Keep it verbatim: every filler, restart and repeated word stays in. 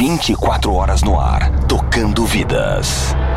vinte e quatro horas no ar, tocando vidas.